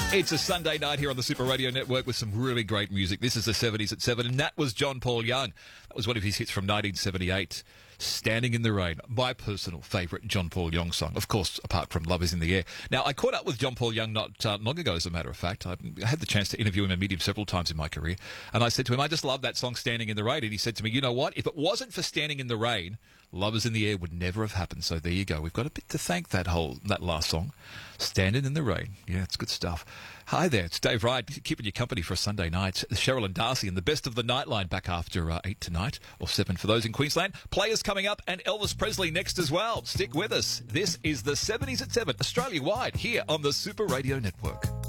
It's a Sunday night here on the Super Radio Network with some really great music. This is the 70s at 7, and that was John Paul Young. That was one of his hits from 1978, Standing in the Rain, my personal favourite John Paul Young song, of course, apart from Love is in the Air. Now, I caught up with John Paul Young not long ago, as a matter of fact. I had the chance to interview him and meet him several times in my career, and I said to him, I just love that song, Standing in the Rain, and he said to me, you know what, if it wasn't for Standing in the Rain, Love is in the Air would never have happened. So there you go. We've got a bit to thank that last song, Standing in the Rain. Yeah, it's good stuff. Hi there, it's Dave Wright, keeping you company for a Sunday night. Cheryl and Darcy and the best of the Nightline back after 8 tonight, or 7 for those in Queensland. Players coming up, and Elvis Presley next as well. Stick with us. This is the 70s at 7, Australia-wide, here on the Super Radio Network.